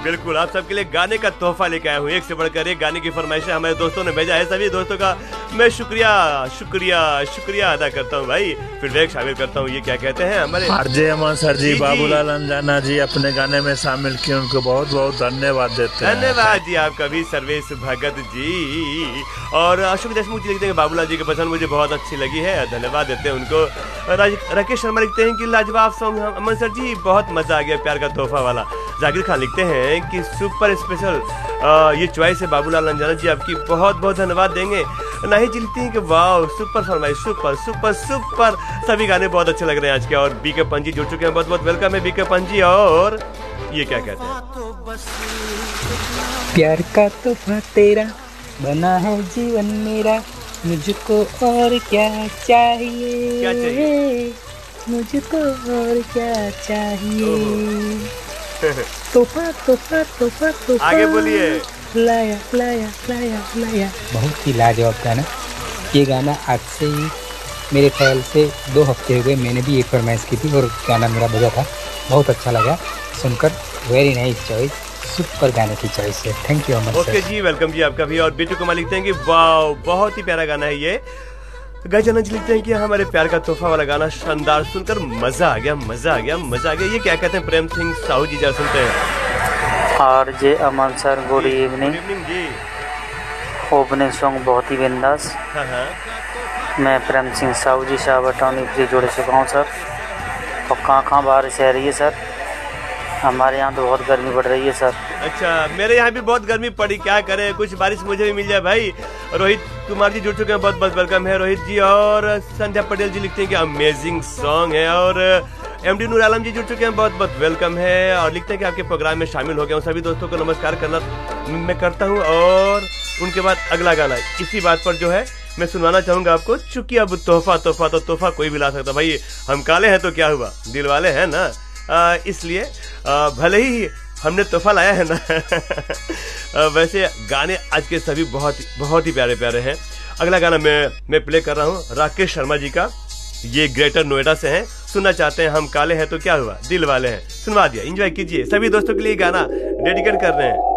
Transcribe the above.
बिल्कुल आप सबके लिए गाने का तोहफा लेके आया हूँ, एक से बढ़कर एक गाने की फरमाइशें हमारे दोस्तों ने भेजा है। सभी दोस्तों का मैं शुक्रिया अदा करता हूँ भाई। फीडबैक शामिल करता हूँ। ये क्या कहते हैं हमारे आरजे अमन सर जी, बाबूलाल अंजाना जी अपने गाने में शामिल किए, उनको बहुत बहुत धन्यवाद देते हैं। धन्यवाद जी आपका भी सर्वेश भगत जी। और अशोक देशमुख जी लिखते हैं बाबूलाल जी की पसंद मुझे बहुत अच्छी लगी है, धन्यवाद देते हैं उनको। राकेश शर्मा लिखते हैं कि लाजवाब सॉन्ग अमन सर जी, बहुत मजा आ गया, प्यार का तोहफा वाला। जाकिर खान लिखते हैं कि सुपर स्पेशल ये चॉइस है बाबूलाल अंजाना जी, आपकी बहुत बहुत धन्यवाद देंगे। नहीं जी लिखती हैं कि वाह सुपर फरमाइश, सुपर सुपर सुपर, सभी गाने बहुत अच्छे लग रहे हैं आज के। और बीके पंजी जुड़ चुके हैं, बहुत बहुत वेलकम है बीके पंजी। और ये क्या कहते हैं, प्यार का तोहफा तेरा बना है जीवन मेरा, मुझको और क्या चाहिए, क्या चाहिए? मुझको और क्या चाहिए, तोहफा तोहफा तोहफा तोहफा, आगे बोलिए। लाया लाया लाया लाया। बहुत ही लाजवाब गाना। ये गाना आज से ही मेरे ख्याल से 2 हफ्ते हो गए, मैंने भी एक फरमाइश की थी और गाना मेरा बजा था, बहुत अच्छा लगा सुनकर। वेरी नाइस चॉइस, सुपर गाने की चॉइस है। Thank you Aman sir. Okay ji, welcome जी आपका भी। और बीटू कुमार लिखते हैं कि वाह बहुत ही प्यारा गाना है ये। गजानन जी लिखते हैं कि हमारे प्यार का तोहफा वाला गाना शानदार, सुनकर मजा आ गया मजा आ गया मजा आ गया। ये क्या कहते हैं प्रेम सिंह साहू जी, जरा सुनते हैं। आरजे अमन सर गुड इवनिंग जी। ओपनिंग सॉन्ग बहुत ही बिंदास। हाँ। मैं प्रेम सिंह साहू जी शाहबटानी से जुड़ चुका हूँ सर। और कहाँ बारिश आ रही है सर? हमारे यहाँ तो बहुत गर्मी पड़ रही है सर। अच्छा, मेरे यहाँ भी बहुत गर्मी पड़ी, क्या करें, कुछ बारिश मुझे भी मिल जाए भाई। रोहित कुमार जी जुड़ चुके हैं, बहुत बहुत वेलकम है रोहित जी। और संध्या पटेल जी लिखते हैं कि अमेजिंग सॉन्ग है। और एमडी नूर आलम जी जुड़ चुके हैं, बहुत बहुत वेलकम है। और लिखते हैं कि आपके प्रोग्राम में शामिल हो गया हूँ, सभी दोस्तों को नमस्कार करना मैं करता हूँ। और उनके बाद अगला गाना इसी बात पर जो है मैं सुनवाना चाहूंगा आपको, चूंकि अब तोहफा कोई भी ला सकता भाई। हम काले हैं तो क्या हुआ, दिल वाले हैं ना, इसलिए भले ही हमने तोहफा लाया है ना। वैसे गाने आज के सभी बहुत ही प्यारे प्यारे हैं। अगला गाना मैं प्ले कर रहा हूँ राकेश शर्मा जी का, ये ग्रेटर नोएडा से हैं। सुनना चाहते हैं हम काले हैं तो क्या हुआ, दिल वाले हैं। सुनवा दिया, एंजॉय कीजिए। सभी दोस्तों के लिए गाना डेडिकेट कर रहे हैं।